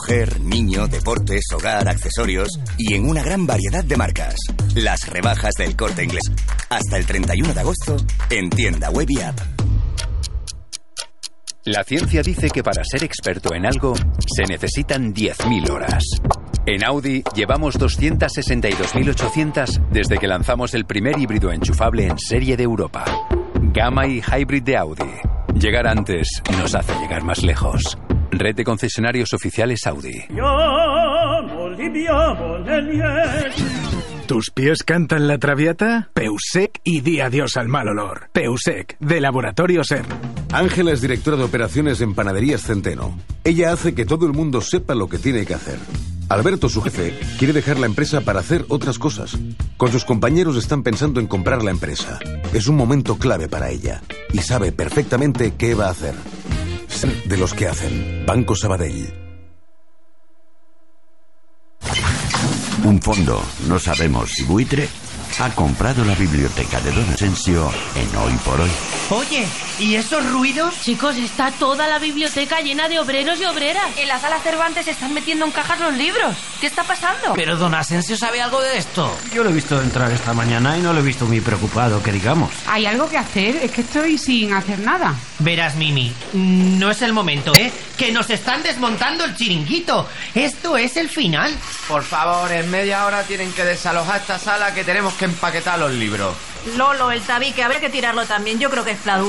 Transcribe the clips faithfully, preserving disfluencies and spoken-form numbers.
mujer, niño, deportes, hogar, accesorios y en una gran variedad de marcas. Las rebajas del Corte Inglés. Hasta el treinta y uno de agosto en tienda web y app. La ciencia dice que para ser experto en algo se necesitan diez mil horas. En Audi llevamos doscientas sesenta y dos mil ochocientas desde que lanzamos el primer híbrido enchufable en serie de Europa. Gamma y Hybrid de Audi. Llegar antes nos hace llegar más lejos. Red de concesionarios oficiales Audi. ¿Tus pies cantan la Traviata? Peusec y di adiós al mal olor. Peusec, de Laboratorio Ser. Ángela es directora de operaciones en Panaderías Centeno. Ella hace que todo el mundo sepa lo que tiene que hacer. Alberto, su jefe, quiere dejar la empresa para hacer otras cosas. Con sus compañeros están pensando en comprar la empresa. Es un momento clave para ella y sabe perfectamente qué va a hacer. Ser de los que hacen. Banco Sabadell. Un fondo, no sabemos si buitre, ha comprado la biblioteca de Don Asensio en Hoy por Hoy. Oye, ¿y esos ruidos? Chicos, está toda la biblioteca llena de obreros y obreras. En la sala Cervantes se están metiendo en cajas los libros. ¿Qué está pasando? Pero Don Asensio sabe algo de esto. Yo lo he visto entrar esta mañana y no lo he visto muy preocupado, que digamos. Hay algo que hacer, es que estoy sin hacer nada. Verás, Mimi, no es el momento, ¿eh? Que nos están desmontando el chiringuito. Esto es el final. Por favor, en media hora tienen que desalojar esta sala, que tenemos que empaquetar los libros. Lolo, el tabique, habrá que tirarlo también. Yo creo que es Fladur.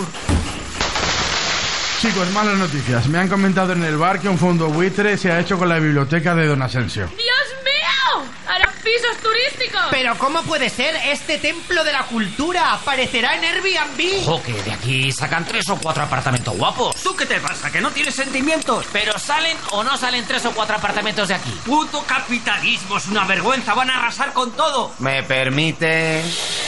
Chicos, malas noticias. Me han comentado en el bar que un fondo buitre se ha hecho con la biblioteca de Don Asensio. ¡Dios mío! ¡Harán pisos turísticos! Pero ¿cómo puede ser? Este templo de la cultura aparecerá en Airbnb. Ojo, que de aquí sacan tres o cuatro apartamentos guapos. ¿Tú qué te pasa? ¿Que no tienes sentimientos? Pero ¿salen o no salen tres o cuatro apartamentos de aquí? Puto capitalismo, es una vergüenza. Van a arrasar con todo. ¿Me permite?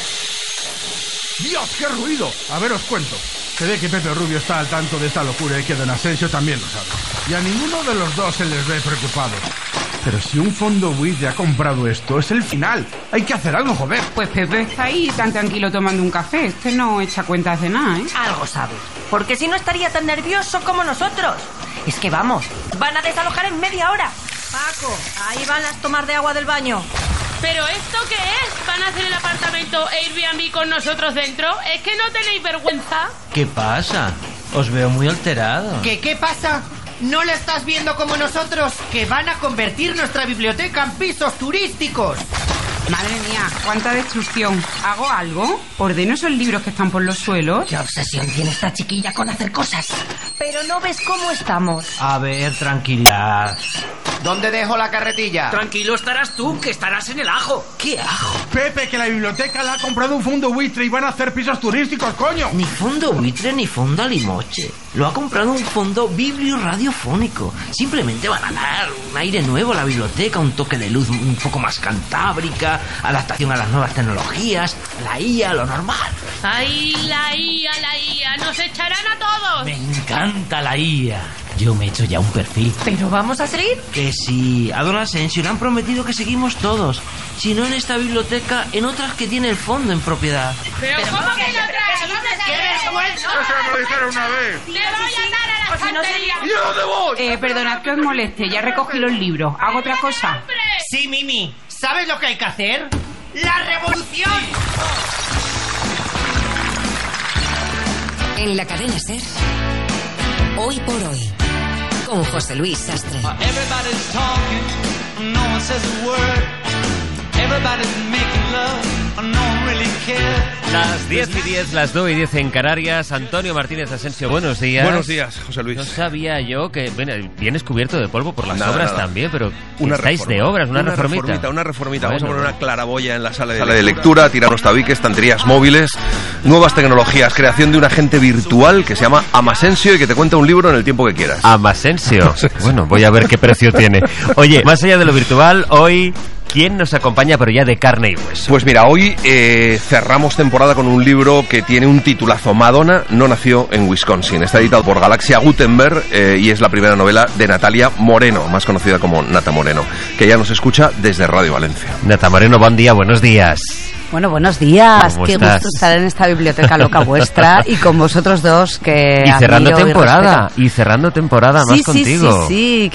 ¡Dios, qué ruido! A ver, os cuento. Se ve que Pepe Rubio está al tanto de esta locura y que Don Asensio también lo sabe. Y a ninguno de los dos se les ve preocupado. Pero si un fondo buitre ha comprado esto, es el final. Hay que hacer algo, joder. Pues Pepe está ahí tan tranquilo tomando un café. Este no echa cuentas de nada, ¿eh? Algo sabe. Porque si no estaría tan nervioso como nosotros. Es que vamos, van a desalojar en media hora. Paco, ahí van las tomas de agua del baño. ¿Pero esto qué es? ¿Van a hacer el apartamento Airbnb con nosotros dentro? ¿Es que no tenéis vergüenza? ¿Qué pasa? Os veo muy alterado. ¿Qué, qué pasa? ¿No la estás viendo como nosotros? Que van a convertir nuestra biblioteca en pisos turísticos. Madre mía, cuánta destrucción. ¿Hago algo? ¿Ordeno esos libros que están por los suelos? ¿Qué obsesión tiene esta chiquilla con hacer cosas? Pero no ves cómo estamos. A ver, tranquilidad. ¿Dónde dejo la carretilla? Tranquilo estarás tú, que estarás en el ajo. ¿Qué ajo? Pepe, que la biblioteca la ha comprado un fondo buitre y van a hacer pisos turísticos, coño. Ni fondo buitre ni fondo alimoche. Lo ha comprado un fondo biblio-radiofónico. Simplemente van a dar un aire nuevo a la biblioteca, un toque de luz un poco más cantábrica, adaptación a las nuevas tecnologías, la I A, lo normal. ¡Ay, la I A, la I A! ¡Nos echarán a todos! Me encanta la I A. Yo me he hecho ya un perfil. ¿Pero vamos a seguir? Que sí, a Don Asensio le han prometido que seguimos todos. Si no en esta biblioteca, en otras que tiene el fondo en propiedad. ¿Pero, ¿Pero cómo que en otras? ¡Qué vergüenza! Eso me lo dijeron una vez. ¡Te voy a dar a la estantería! ¿Y a dónde voy? Eh, perdonad que os moleste, ya recogí los libros. ¿Hago otra cosa? Sí, Mimi. ¿Sabes lo que hay que hacer? ¡La revolución! En la cadena SER, Hoy por Hoy, con José Luis Sastre. Everybody's talking, no one says a word. Everybody's making love, no one really cares. Las diez y diez, las nueve y diez en Canarias. Antonio Martínez Asensio, buenos días. Buenos días, José Luis. No sabía yo que, bueno, vienes cubierto de polvo por las nada, obras nada. también, pero una estáis reforma. de obras, una, una reformita. reformita. Una reformita, bueno, vamos a poner bueno. una claraboya en la sala de, sala de lectura, tirar los tabiques, estanterías móviles, nuevas tecnologías, creación de un agente virtual que se llama Amasensio y que te cuenta un libro en el tiempo que quieras. Amasensio. Bueno, voy a ver qué precio tiene. Oye, más allá de lo virtual, hoy... ¿Quién nos acompaña, pero ya de carne y hueso? Pues mira, hoy eh, cerramos temporada con un libro que tiene un titulazo. Madonna no nació en Wisconsin. Está editado por Galaxia Gutenberg eh, y es la primera novela de Natalia Moreno, más conocida como Nata Moreno, que ya nos escucha desde Radio Valencia. Nata Moreno, buen día, buenos días. Bueno, buenos días. ¿Cómo Qué estás? gusto estar en esta biblioteca loca vuestra y con vosotros dos que Y cerrando admiro temporada, y, y cerrando temporada sí, más sí, contigo. Sí, sí,